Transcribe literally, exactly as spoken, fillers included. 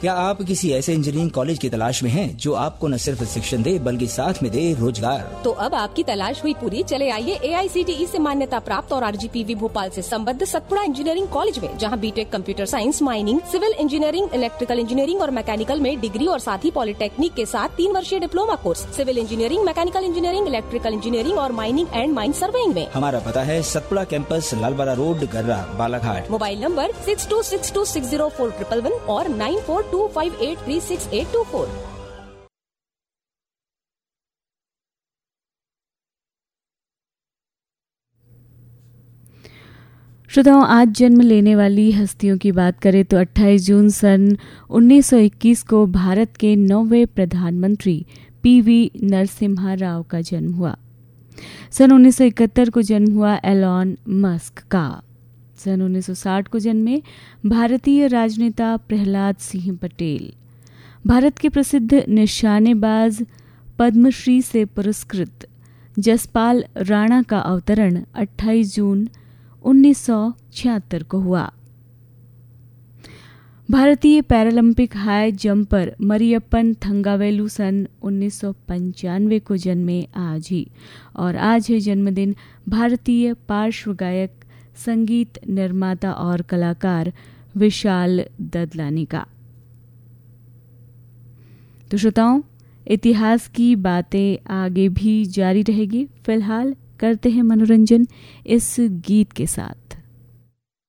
क्या आप किसी ऐसे इंजीनियरिंग कॉलेज की तलाश में हैं जो आपको न सिर्फ शिक्षण दे बल्कि साथ में दे रोजगार? तो अब आपकी तलाश हुई पूरी। चले आइए ए आई सी टी ई से मान्यता प्राप्त और R G P V Bhopal से संबद्ध सतपुड़ा इंजीनियरिंग कॉलेज में, जहां BTech computer science, mining, civil engineering, electrical engineering और मैकेनिकल में डिग्री और साथ ही पॉलिटेक्निक के साथ तीन वर्षीय diploma course, civil engineering, mechanical engineering, electrical engineering और माइनिंग एंड माइन सर्वेइंग में। हमारा पता है सतपुड़ा कैंपस, लालबारा रोड, गर्रा, Balaghat. Mobile number six to six to six zero four triple one और nine four to five eight three six eight to four. श्रोताओं, आज जन्म लेने वाली हस्तियों की बात करें तो अट्ठाईस जून सन उन्नीस सौ इक्कीस को भारत के नौवें प्रधानमंत्री पी वी नरसिम्हा राव का जन्म हुआ। सन उन्नीस सौ इकहत्तर को जन्म हुआ एलॉन मस्क का। सन उन्नीस सौ साठ को जन्मे भारतीय राजनेता प्रहलाद सिंह पटेल। भारत के प्रसिद्ध निशानेबाज पद्मश्री से पुरस्कृत जसपाल राणा का अवतरण अट्ठाईस जून उन्नीस सौ छिहत्तर को हुआ। भारतीय Paralympic high jumper Mariyappan Thangavelu सन उन्नीस सौ पंचानवे को जन्मे आज ही, और आज है जन्मदिन भारतीय पार्श्व गायक, संगीत निर्माता और कलाकार विशाल ददलानी का। तो श्रोताओं, इतिहास की बातें आगे भी जारी रहेगी। फिलहाल करते हैं मनोरंजन इस गीत के साथ।